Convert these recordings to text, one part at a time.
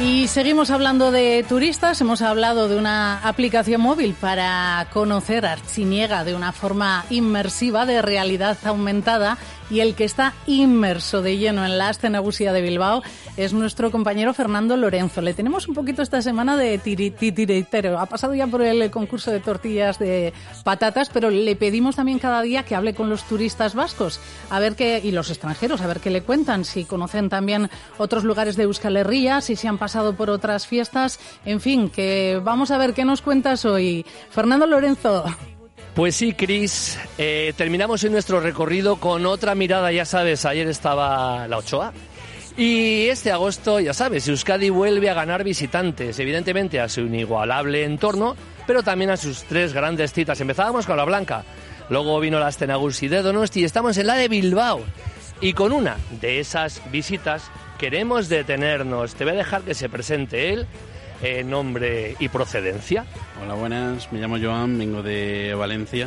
Y seguimos hablando de turistas. Hemos hablado de una aplicación móvil para conocer Artziniega de una forma inmersiva, de realidad aumentada. Y el que está inmerso de lleno en la Aste Nagusia de Bilbao es nuestro compañero Fernando Lorenzo. Le tenemos un poquito esta semana de titiritero. Ha pasado ya por el concurso de tortillas de patatas, pero le pedimos también cada día que hable con los turistas vascos a ver qué, y los extranjeros, a ver qué le cuentan, si conocen también otros lugares de Euskal Herria, si se han pasado por otras fiestas. En fin, que vamos a ver qué nos cuentas hoy. Fernando Lorenzo. Pues sí, Cris, terminamos en nuestro recorrido con otra mirada, ya sabes, ayer estaba la Ochoa y este agosto, ya sabes, Euskadi vuelve a ganar visitantes, evidentemente a su inigualable entorno, pero también a sus tres grandes citas. Empezábamos con la Blanca, luego vino la Aste Nagusi de Donosti y estamos en la de Bilbao. Y con una de esas visitas queremos detenernos. Te voy a dejar que se presente él. Nombre y procedencia. Hola, buenas, me llamo Joan, vengo de Valencia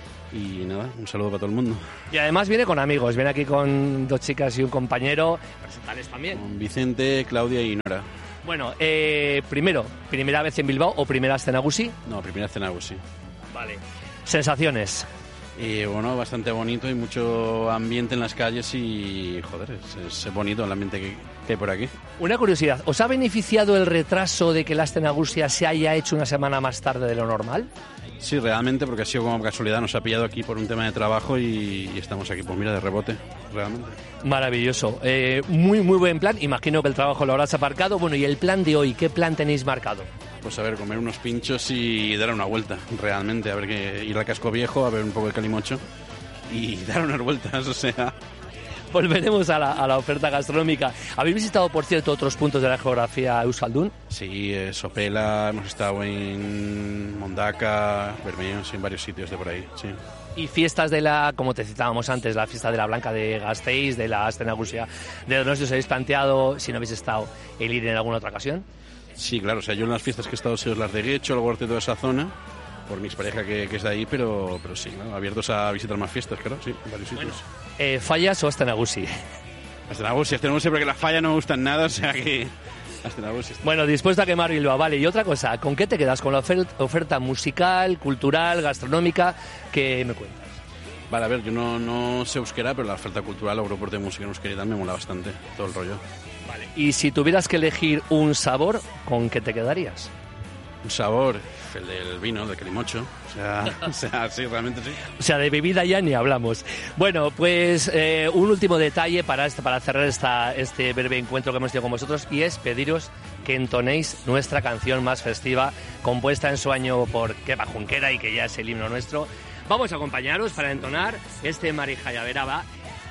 y nada, un saludo para todo el mundo. Y además viene con amigos, viene aquí con dos chicas y un compañero. Presentales también. Con Vicente, Claudia y Nora. Bueno, primero, ¿primera vez en Bilbao o primera Aste Nagusi? No, primera Aste Nagusi. Vale. ¿Sensaciones? Bueno, bastante bonito, hay mucho ambiente en las calles y, joder, es bonito el ambiente que hay por aquí. Una curiosidad, ¿os ha beneficiado el retraso de que la Aste Nagusia se haya hecho una semana más tarde de lo normal? Sí, realmente, porque ha sido como casualidad, nos ha pillado aquí por un tema de trabajo y estamos aquí, pues mira, de rebote, realmente. Maravilloso, muy buen plan, imagino que el trabajo lo habrás aparcado. Bueno, y el plan de hoy, ¿qué plan tenéis marcado? Pues a ver, comer unos pinchos y dar una vuelta, realmente, a ver, ir al Casco Viejo, a ver un poco de calimocho y dar unas vueltas, o sea... Volveremos a la oferta gastronómica. ¿Habéis visitado, por cierto, otros puntos de la geografía euskaldun? Sí, Sopela, hemos estado en Mondaca, Bermeo, sí, en varios sitios de por ahí, sí. Y fiestas de la, como te citábamos antes, la fiesta de la Blanca de Gasteiz, de la Aste Nagusia de Donosti, ¿os habéis planteado, si no habéis estado, el ir en alguna otra ocasión? Sí, claro, o sea, yo en las fiestas que he estado he sido las de Guecho, el de toda esa zona, por mi expareja que es de ahí, pero sí, ¿no? Abiertos a visitar más fiestas, claro, sí, en varios sitios. Bueno, ¿fallas o Aste Nagusi? Aste Nagusi, porque las fallas no me gustan nada, o sea que... Aste Nagusi. Bueno, dispuesto a quemar Bilbao, vale. Y otra cosa, ¿con qué te quedas? ¿Con la oferta musical, cultural, gastronómica? ¿Qué me cuentas? Vale, a ver, yo no sé euskera, pero la oferta cultural, el grupo de música en euskera me mola bastante, todo el rollo. Vale. Y si tuvieras que elegir un sabor, ¿con qué te quedarías? Un sabor, el del vino, del calimocho. O sea, sí, realmente sí. O sea, de bebida ya ni hablamos. Bueno, pues un último detalle para cerrar este breve encuentro que hemos tenido con vosotros, y es pediros que entonéis nuestra canción más festiva, compuesta en su año por Kepa Junquera y que ya es el himno nuestro. Vamos a acompañaros para entonar este Marijaya Bera va.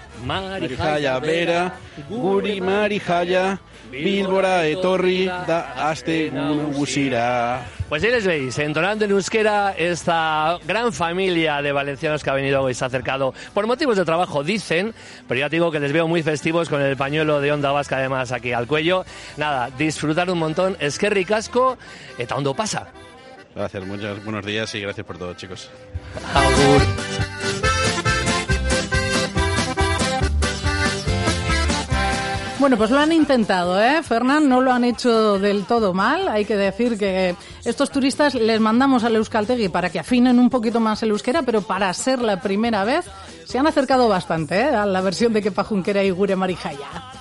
Marijaya Bera, guri Marijaya, Bilbora etorri da Aste Nagusira. Pues ahí les veis, entonando en euskera esta gran familia de valencianos que ha venido hoy, se ha acercado por motivos de trabajo, dicen, pero ya te digo que les veo muy festivos con el pañuelo de Onda Vasca además aquí al cuello. Nada, disfrutar un montón, eskerrik asko, eta ondo pasa. Gracias, buenos días y gracias por todo, chicos. Agur. Bueno, pues lo han intentado, Fernán, no lo han hecho del todo mal. Hay que decir que estos turistas les mandamos al Euskaltegui para que afinen un poquito más el euskera, pero para ser la primera vez se han acercado bastante, a la versión de Kepa Junquera y Gure Marijaya.